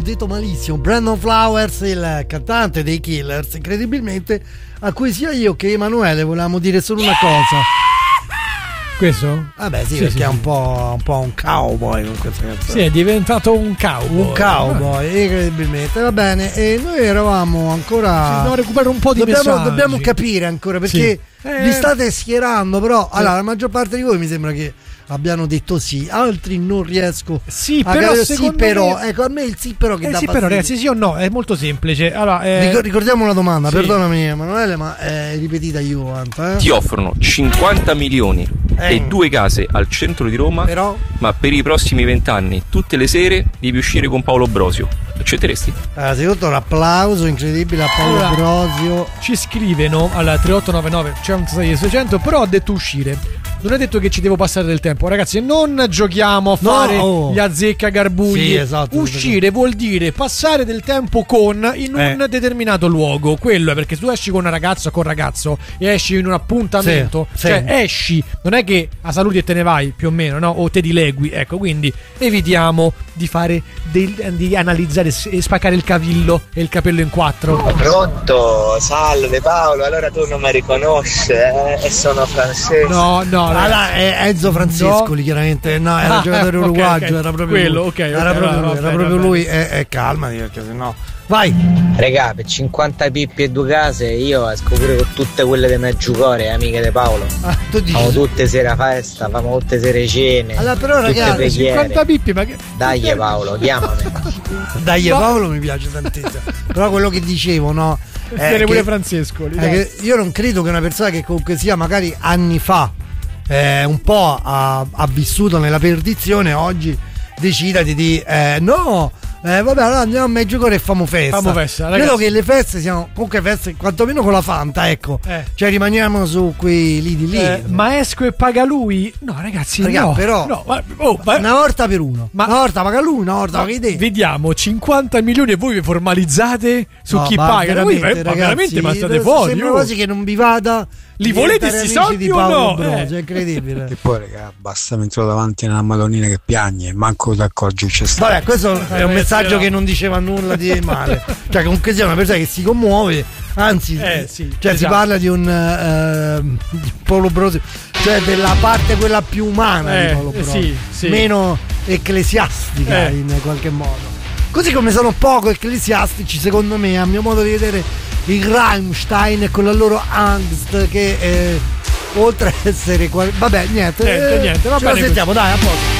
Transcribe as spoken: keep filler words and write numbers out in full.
Detto malissimo, Brandon Flowers, il cantante dei Killers, incredibilmente, a cui sia io che Emanuele volevamo dire solo una cosa. Questo? Vabbè sì, sì perché sì, è un sì. po', un po' un cowboy con questa canzone. Sì, è diventato un cowboy. Un cowboy, incredibilmente. Va bene, e noi eravamo ancora. Sì, dobbiamo recuperare un po' di dobbiamo, messaggi. dobbiamo capire ancora perché Sì. Eh. vi state schierando, però allora la maggior parte di voi mi sembra che abbiano detto sì, altri non riesco sì, a però capire. secondo sì, però, me... ecco, a me il sì però che eh dà sì, però fastidio. ragazzi, sì o no, è molto semplice. Allora, eh... Ricor- ricordiamo una domanda, sì. perdonami Emanuele, ma è ripetita io eh? Ti offrono cinquanta milioni Eh. e due case al centro di Roma, Però ma per i prossimi vent'anni tutte le sere devi uscire con Paolo Brosio. Accetteresti? allora, secondo un applauso incredibile a Paolo Allora, Brosio. ci scrivono alla tre otto nove nove centosei seicento, però ha detto uscire. Non è detto che ci devo passare del tempo, ragazzi. Non giochiamo a No, fare oh. gli azzecca-garbugli. Sì, esatto. Uscire vuol dire passare del tempo con in Eh. un determinato luogo. Quello è perché se tu esci con una ragazza o con un ragazzo e esci in un appuntamento, Sì, cioè sì. esci, non è che a saluti e te ne vai più o meno, no? O te dilegui. Ecco, quindi evitiamo di fare del, di analizzare e spaccare il cavillo e il capello in quattro. Pronto, salve Paolo, allora tu non mi riconosci eh? E sono francese. No, no, Allora, è Enzo Francescoli, No. chiaramente. No, era Ah, il giocatore ok, uruguagio, ok. era proprio Quello, lui. ok, ok, era va, proprio va lui, bene, era va proprio bene. lui. E, e calmati, perché sennò. Vai! Regà, per cinquanta pippi e due case io esco pure con tutte quelle di Meggiucore, amiche di Paolo. Ah, tu dici. Famo tutte sere festa, famo tutte sere cene. Allora, però, tutte ragazzi, preghiere. cinquanta pippi, ma che. Dai Paolo, chiamami. Dai, Ma- Paolo mi piace tantissimo. Però quello che dicevo, no? Tiene È pure che, Francescoli. è dai. che io non credo che una persona che comunque sia magari anni fa eh, un po' ha, ha vissuto nella perdizione oggi decida di dire eh, no. Eh, vabbè, allora andiamo a Meggiugorio e famo festa. Famo festa, Credo ragazzi. che le feste siano comunque feste, quantomeno con la Fanta, ecco. Eh. Cioè rimaniamo su quei lì di lì. Eh, ma esco e paga lui? No, ragazzi, Raga, no. però- no, ma- oh, ma- Una volta per uno. Ma- una volta paga lui, una volta paga te. Vediamo, cinquanta milioni e voi vi formalizzate su No, chi ma paga. Voi, veramente, ma ragazzi, veramente ma state fuori. Sembra oh. quasi che non vi vada. Li volete diventare sti amici soldi di o Paolo no? Brosio, Eh. è incredibile. E poi raga, basta mi trovo davanti a una madonnina che piagne, manco ti accorgi che c'è stato. Vabbè, questo è un Eh, messaggio no. che non diceva nulla di male. Cioè, comunque sia una persona che si commuove, anzi, Eh, sì, cioè, si esatto. parla di un eh, di Paolo Brosio, cioè della parte quella più umana Eh, di Paolo eh, Brosio, sì, sì. meno ecclesiastica Eh. in qualche modo. Così come sono poco ecclesiastici, secondo me, a mio modo di vedere, i Rammstein con la loro angst che eh, oltre a essere qual- vabbè, niente, Niente, niente, va ce la bene sentiamo, dai, a posto.